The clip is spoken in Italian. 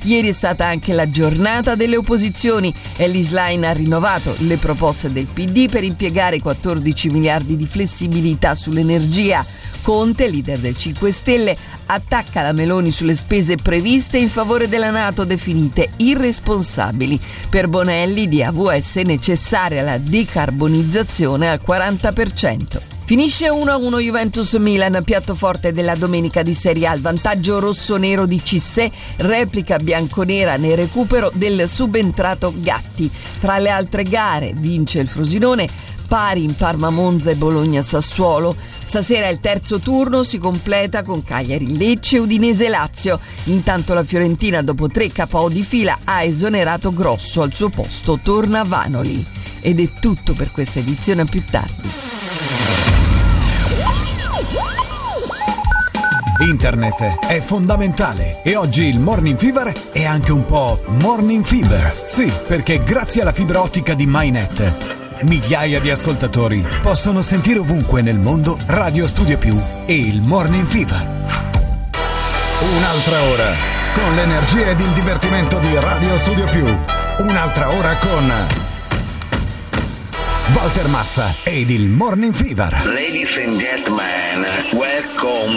Ieri è stata anche la giornata delle opposizioni. Elly Schlein ha rinnovato le proposte del PD per impiegare 14 miliardi di flessibilità sull'energia. Conte, leader del 5 Stelle, attacca la Meloni sulle spese previste in favore della NATO definite irresponsabili. Per Bonelli di AVS è necessaria la decarbonizzazione al 40%. Finisce 1-1 Juventus-Milan, piatto forte della domenica di Serie A. Il vantaggio rossonero di Cissé, replica bianconera nel recupero del subentrato Gatti. Tra le altre gare vince il Frosinone, pari in Parma Monza e Bologna Sassuolo. Stasera il terzo turno si completa con Cagliari Lecce e Udinese Lazio. Intanto la Fiorentina, dopo 3 KO di fila, ha esonerato Grosso, al suo posto torna Vanoli. Ed è tutto per questa edizione, a più tardi. Internet è fondamentale e oggi il Morning Fever è anche un po' Morning Fever. Sì, perché grazie alla fibra ottica di MyNet migliaia di ascoltatori possono sentire ovunque nel mondo Radio Studio Più e il Morning Fever. Un'altra ora con l'energia ed il divertimento di Radio Studio Più. Un'altra ora con Walter Massa ed il Morning Fever. Ladies and gentlemen, welcome